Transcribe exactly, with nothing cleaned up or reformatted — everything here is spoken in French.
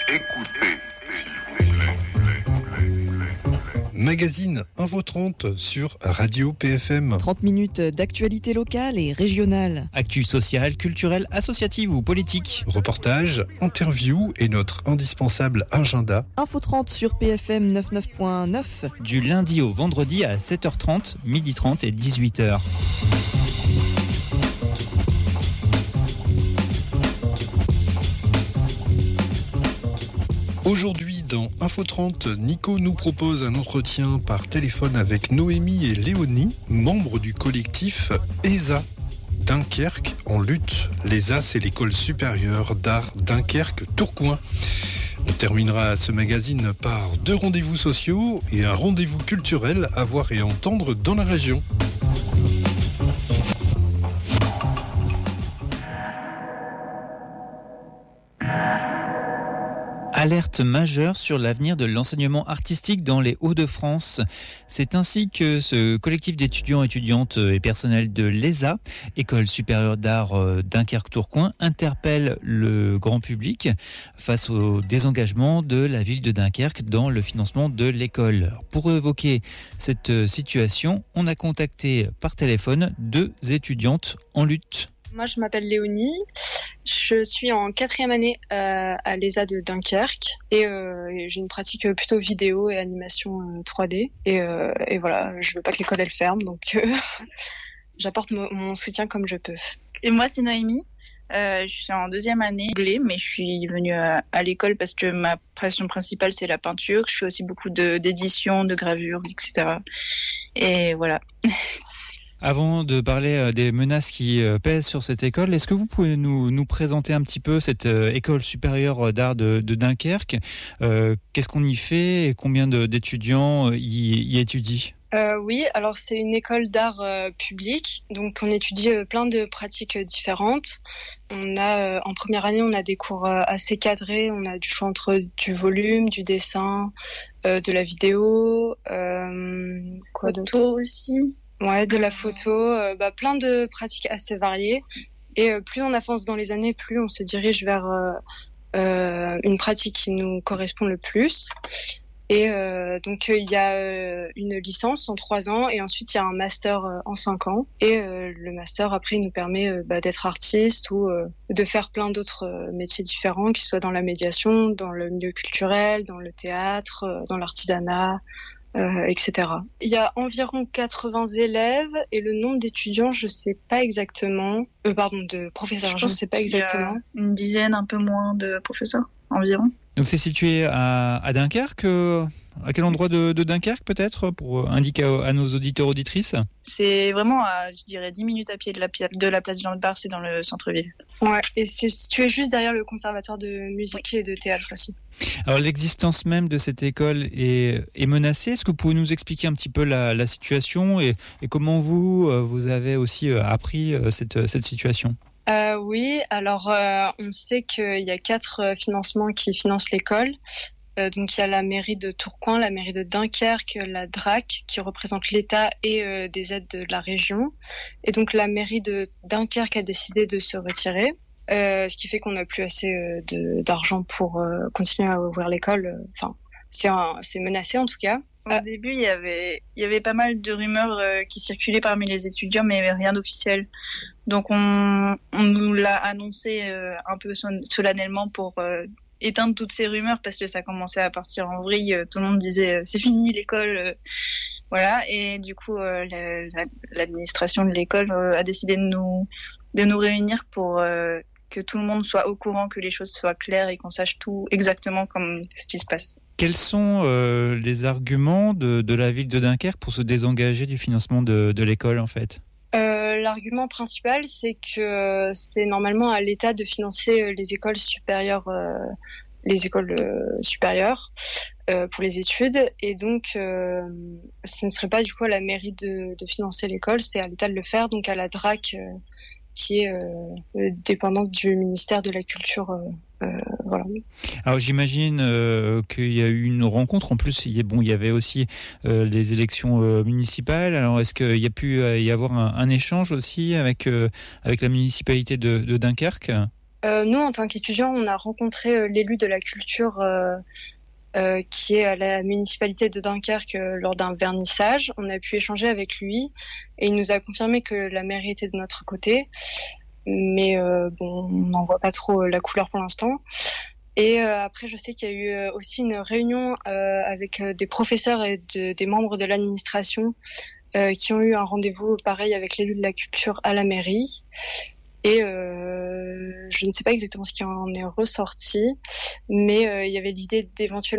Écoutez, s'il vous plaît. Magazine Info trente sur Radio P F M. trente minutes d'actualité locale et régionale. Actu sociale, culturelle, associative ou politique. Reportages, interviews et notre indispensable agenda. Info trente sur P F M quatre-vingt-neuf point neuf. Du lundi au vendredi à sept heures trente, midi trente et dix-huit heures. Aujourd'hui, dans Info trente, Nico nous propose un entretien par téléphone avec Noémie et Léonie, membres du collectif E S A. Dunkerque en lutte. L'E S A, c'est l'école supérieure d'art Dunkerque-Tourcoing. On terminera ce magazine par deux rendez-vous sociaux et un rendez-vous culturel à voir et entendre dans la région. Alerte majeure sur l'avenir de l'enseignement artistique dans les Hauts-de-France. C'est ainsi que ce collectif d'étudiants, étudiantes et personnels de l'E S A, École supérieure d'art Dunkerque-Tourcoing, interpelle le grand public face au désengagement de la ville de Dunkerque dans le financement de l'école. Pour évoquer cette situation, on a contacté par téléphone deux étudiantes en lutte. Moi, je m'appelle Léonie. Je suis en quatrième année euh, à l'E S A de Dunkerque et, euh, et j'ai une pratique plutôt vidéo et animation euh, trois D. Et, euh, et voilà, je veux pas que l'école elle ferme, donc euh, j'apporte mo- mon soutien comme je peux. Et moi, c'est Noémie. Euh, je suis en deuxième année, mais je suis venue à, à l'école parce que ma passion principale, c'est la peinture. Je fais aussi beaucoup de, d'édition, de gravure, et cetera. Et voilà. Avant de parler des menaces qui pèsent sur cette école, est-ce que vous pouvez nous, nous présenter un petit peu cette école supérieure d'art de, de Dunkerque ? euh, Qu'est-ce qu'on y fait et combien de, d'étudiants y, y étudient ? Euh, oui, alors c'est une école d'art euh, public, donc on étudie euh, plein de pratiques euh, différentes. On a euh, en première année, on a des cours euh, assez cadrés, on a du choix entre du volume, du dessin, euh, de la vidéo, euh, quoi d'autre aussi. Ouais, de la photo, euh, bah, plein de pratiques assez variées. Et euh, plus on avance dans les années, plus on se dirige vers euh, euh, une pratique qui nous correspond le plus. Et euh, donc il euh, y a euh, une licence en trois ans et ensuite il y a un master euh, en cinq ans. Et euh, le master après il nous permet euh, bah, d'être artiste ou euh, de faire plein d'autres euh, métiers différents, qu'ils soient dans la médiation, dans le milieu culturel, dans le théâtre, euh, dans l'artisanat. Euh, et cetera. Il y a environ quatre-vingts élèves et le nombre d'étudiants, je sais pas exactement. Euh, pardon, de professeurs, je ne sais pas exactement. Une dizaine, un peu moins de professeurs environ. Donc c'est situé à, à Dunkerque. euh, À quel endroit de, de Dunkerque peut-être, pour indiquer à, à nos auditeurs auditrices ? C'est vraiment à, je dirais, dix minutes à pied de la, de la place Jean de Bar, c'est dans le centre-ville. Ouais, et c'est situé juste derrière le conservatoire de musique et de théâtre aussi. Alors l'existence même de cette école est, est menacée. Est-ce que vous pouvez nous expliquer un petit peu la, la situation et, et comment vous, vous avez aussi appris cette, cette situation ? Euh, oui, alors euh, on sait qu'il y a quatre euh, financements qui financent l'école. Euh, donc il y a la mairie de Tourcoing, la mairie de Dunkerque, la D R A C qui représente l'État et euh, des aides de la région. Et donc la mairie de Dunkerque a décidé de se retirer, euh, ce qui fait qu'on n'a plus assez euh, de, d'argent pour euh, continuer à ouvrir l'école. Enfin, c'est, un, c'est menacé en tout cas. Au début, il y avait, il y avait pas mal de rumeurs euh, qui circulaient parmi les étudiants, mais rien d'officiel. Donc, on, on nous l'a annoncé euh, un peu solennellement pour euh, éteindre toutes ces rumeurs parce que ça commençait à partir en vrille. Euh, tout le monde disait euh, c'est fini l'école, euh, voilà. Et du coup, euh, la, la, l'administration de l'école euh, a décidé de nous de nous réunir pour euh, que tout le monde soit au courant, que les choses soient claires et qu'on sache tout exactement comme ce qui se passe. Quels sont euh, les arguments de, de la ville de Dunkerque pour se désengager du financement de, de l'école en fait ? Euh, l'argument principal, c'est que c'est normalement à l'État de financer les écoles supérieures, euh, les écoles euh, supérieures euh, pour les études, et donc euh, ce ne serait pas du coup à la mairie de, de financer l'école, c'est à l'État de le faire, donc à la D R A C euh, qui est euh, dépendante du ministère de la Culture. Euh, euh, voilà. Alors j'imagine euh, qu'il y a eu une rencontre. En plus, il y, a, bon, il y avait aussi euh, les élections euh, municipales. Alors est-ce qu'il y a pu y avoir un, un échange aussi avec, euh, avec la municipalité de, de Dunkerque ? Euh, nous, en tant qu'étudiants, on a rencontré euh, l'élu de la culture euh, euh, qui est à la municipalité de Dunkerque euh, lors d'un vernissage. On a pu échanger avec lui et il nous a confirmé que la mairie était de notre côté. Mais euh, bon, on n'en voit pas trop la couleur pour l'instant. Et euh, après, je sais qu'il y a eu euh, aussi une réunion euh, avec euh, des professeurs et de, des membres de l'administration euh, qui ont eu un rendez-vous pareil avec l'élu de la culture à la mairie. Et euh, je ne sais pas exactement ce qui en est ressorti, mais euh, il y avait l'idée d'éventuellement